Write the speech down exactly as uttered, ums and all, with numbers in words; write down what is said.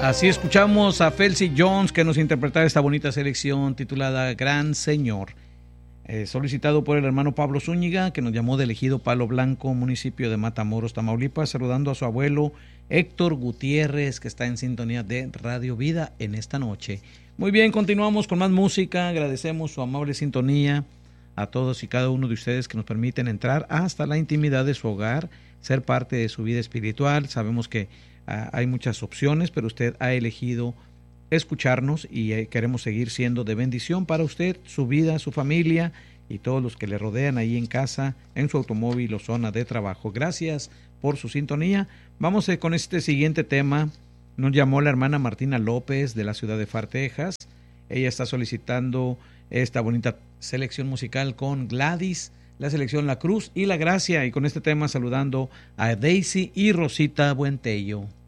Así escuchamos a Felcy Jones que nos interpretaba esta bonita selección titulada Gran Señor, eh, solicitado por el hermano Pablo Zúñiga, que nos llamó del ejido Palo Blanco, municipio de Matamoros, Tamaulipas, saludando a su abuelo Héctor Gutiérrez, que está en sintonía de Radio Vida en esta noche. Muy bien, continuamos con más música, agradecemos su amable sintonía a todos y cada uno de ustedes que nos permiten entrar hasta la intimidad de su hogar, ser parte de su vida espiritual. Sabemos que hay muchas opciones, pero usted ha elegido escucharnos y queremos seguir siendo de bendición para usted, su vida, su familia y todos los que le rodean ahí en casa, en su automóvil o zona de trabajo. Gracias por su sintonía. Vamos con este siguiente tema. Nos llamó la hermana Martina López de la ciudad de Far, Texas. Ella está solicitando esta bonita selección musical con Gladys, la selección La Cruz y la Gracia, y con este tema saludando a Daisy y Rosita Buentello.